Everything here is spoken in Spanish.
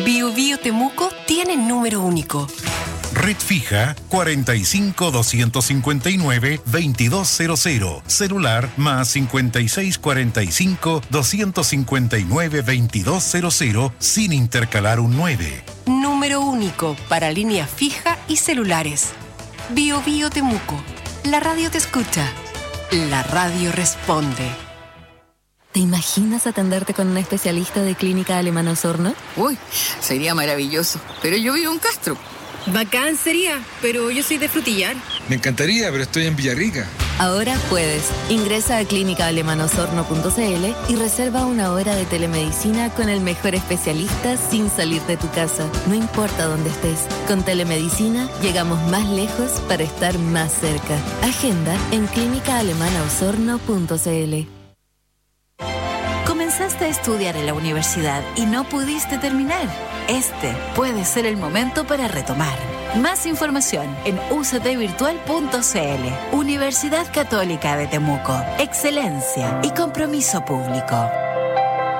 Bio Bio Temuco tiene número único. Red fija 45-259-2200. Celular más 56-45-259-2200 sin intercalar un 9. Número único para línea fija y celulares. Bio Bio Temuco. La radio te escucha. La radio responde. ¿Te imaginas atenderte con un especialista de Clínica Alemana Osorno? Uy, sería maravilloso. Pero yo vivo en Castro. Bacán sería, pero yo soy de Frutillar. Me encantaría, pero estoy en Villarrica. Ahora puedes. Ingresa a clínicaalemanosorno.cl y reserva una hora de telemedicina con el mejor especialista sin salir de tu casa. No importa dónde estés. Con telemedicina llegamos más lejos para estar más cerca. Agenda en clínicaalemanaosorno.cl. Comenzaste a estudiar en la universidad y no pudiste terminar. Este puede ser el momento para retomar. Más información en uctvirtual.cl. Universidad Católica de Temuco. Excelencia y compromiso público.